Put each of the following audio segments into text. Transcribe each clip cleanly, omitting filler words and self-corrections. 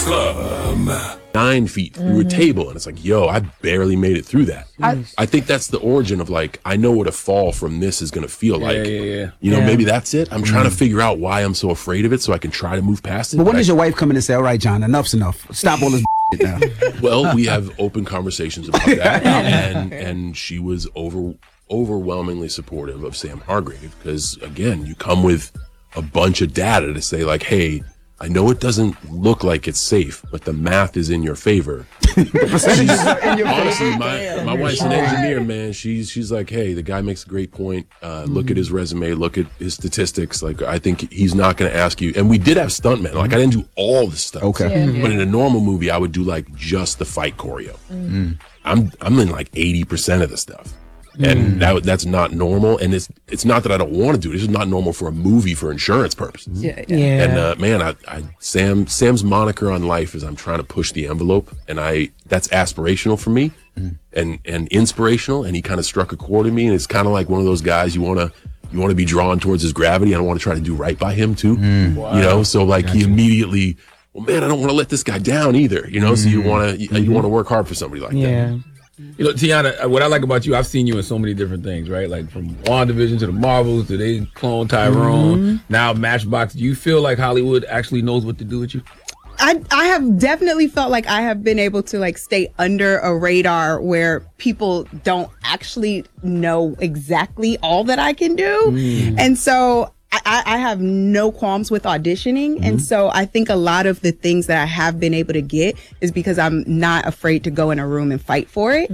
Club. 9 feet through a table, and it's like, yo, I barely made it through that. I think that's the origin of like, I know what a fall from this is going to feel like. You know, maybe that's it. I'm trying to figure out why I'm so afraid of it so I can try to move past it. But when does your wife come in and say, all right, John, enough's enough. Stop all this now. Well, we have open conversations about that, and she was overwhelmingly supportive of Sam Hargrave because, again, you come with a bunch of data to say like, hey, I know it doesn't look like it's safe, but the math is in your favor. Honestly, my wife's an engineer, man. She's like, hey, the guy makes a great point. Look at his resume, look at his statistics. Like, I think he's not going to ask you. And we did have stuntmen. Like, I didn't do all the stuff. Okay. But in a normal movie, I would do like just the fight choreo. I'm in like 80% of the stuff. And that's not normal, and it's not that I don't want to do it. It's just not normal for a movie for insurance purposes. And man, Sam's moniker on life is I'm trying to push the envelope, and that's aspirational for me, and inspirational. And he kind of struck a chord in me, and it's kind of like one of those guys you want to be drawn towards his gravity. I don't want to try to do right by him too, you know. So like he immediately, well, man, I don't want to let this guy down either, you know. So you want to work hard for somebody like that. You know, Tiana, what I like about you, I've seen you in so many different things, right? Like from WandaVision to the Marvels to they clone Tyrone, now Matchbox. Do you feel like Hollywood actually knows what to do with you? I have definitely felt like I have been able to like stay under a radar where people don't actually know exactly all that I can do. And so I have no qualms with auditioning. And so I think a lot of the things that I have been able to get is because I'm not afraid to go in a room and fight for it.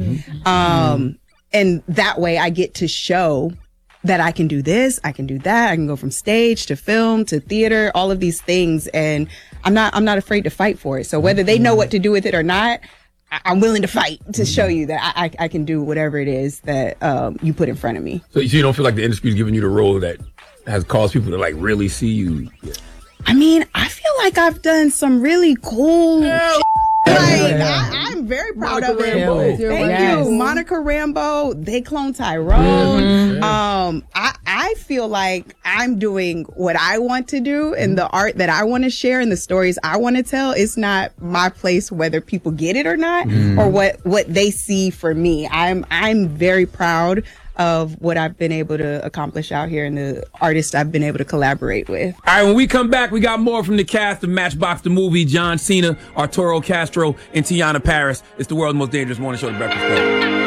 And that way I get to show that I can do this, I can do that. I can go from stage to film to theater, all of these things. And I'm not afraid to fight for it. So whether they know what to do with it or not, I'm willing to fight to show you that I can do whatever it is that you put in front of me. So you don't feel like the industry's giving you the role that has caused people to like really see you? I mean, I feel like I've done some really cool shit. Like, I'm very proud of it. Thank you. Monica Rambeau, they clone Tyrone. I feel like I'm doing what I want to do and the art that I want to share and the stories I want to tell. It's not my place whether people get it or not or what they see for me. I'm very proud of what I've been able to accomplish out here and the artists I've been able to collaborate with. All right, when we come back, we got more from the cast of Matchbox the movie. John Cena, Arturo Castro, and Tiana Paris. It's the world's most dangerous morning show, The Breakfast Club.